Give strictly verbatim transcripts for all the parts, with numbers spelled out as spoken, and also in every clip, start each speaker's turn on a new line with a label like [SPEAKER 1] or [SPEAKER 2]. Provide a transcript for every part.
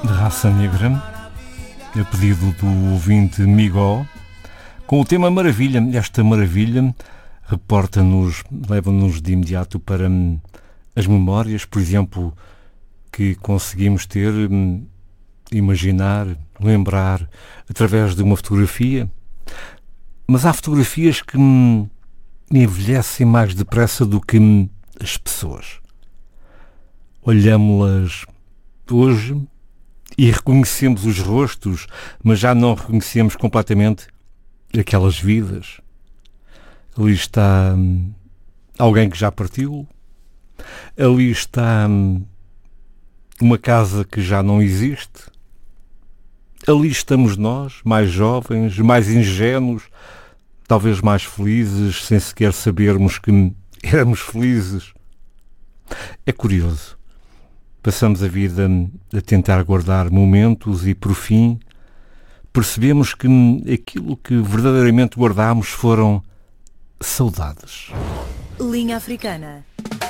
[SPEAKER 1] de Raça Negra, a pedido do ouvinte Migó, com o tema Maravilha. Esta maravilha reporta-nos, leva-nos de imediato para hum, as memórias, por exemplo, que conseguimos ter, hum, imaginar, lembrar através de uma fotografia. Mas há fotografias que hum, envelhecem mais depressa do que hum, as pessoas. Olhamos-las hoje e reconhecemos os rostos, mas já não reconhecemos completamente aquelas vidas. Ali está hum, alguém que já partiu, ali está hum, uma casa que já não existe, ali estamos nós, mais jovens, mais ingênuos, talvez mais felizes, sem sequer sabermos que éramos felizes. É curioso. Passamos a vida a tentar guardar momentos e, por fim, percebemos que aquilo que verdadeiramente guardámos foram saudades.
[SPEAKER 2] Linha Africana.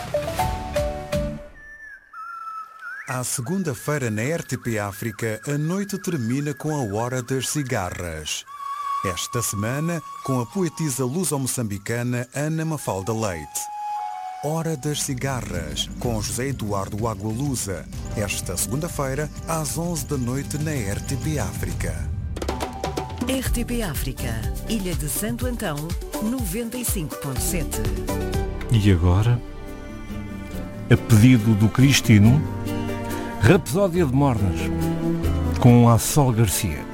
[SPEAKER 3] À segunda-feira na R T P África, a noite termina com a Hora das Cigarras. Esta semana, com a poetisa luso-moçambicana Ana Mafalda Leite. Hora das Cigarras, com José Eduardo Agualusa. Esta segunda-feira, às onze da noite na R T P África.
[SPEAKER 2] R T P África, Ilha de Santo Antão, noventa e cinco ponto sete.
[SPEAKER 1] E agora, a pedido do Cristino, Rapsódia de Mornas, com a Sol Garcia.